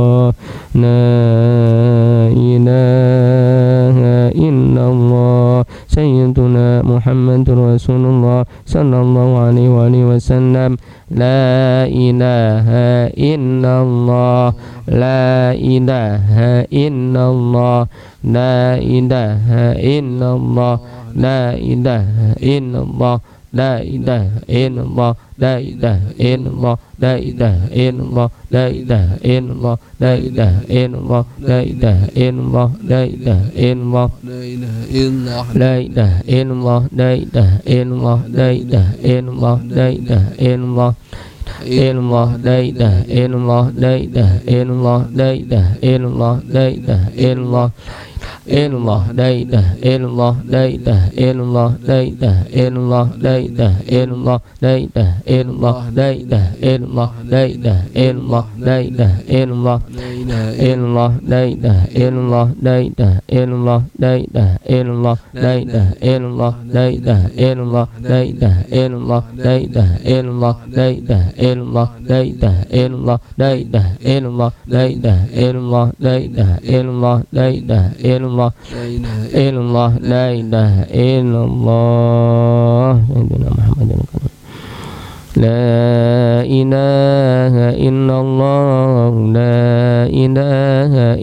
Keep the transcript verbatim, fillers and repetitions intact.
لا إله إلا الله سيدنا محمد رسول الله صلى الله عليه وآله وسلم لا إله إلا الله لا إله إلا الله لا إله إلا الله لا إله إلا الله لا إله إلا الله لا إله إلا الله لا إله إلا الله لا إله إلا الله لا إله إلا الله لا إله إلا الله لا إله إلا الله لا إله إلا الله لا إله إلا الله لا إله إلا الله لا إله إلا الله إلا الله لا إله إلا الله لا إله إلا الله لا إله إلا الله لا إله إلا الله إلا الله لا إله إلا الله لا إله إلا الله لا إله إلا الله لا إله إلا الله لا إله إلا الله لا إله إلا الله لا إله إلا الله لا إله إلا الله إلا الله لا إله إلا الله لا إله إلا الله لا إله إلا الله لا إله إلا الله لا إله إلا الله لا إله إلا الله لا إله إلا الله لا إله إلا الله لا إله إلا الله لا إله إلا الله لا إله إلا الله لا إله إلا الله لا إله إلا الله إلا الله لا إله إلا الله سيدنا محمد لا إله إلا الله لا إله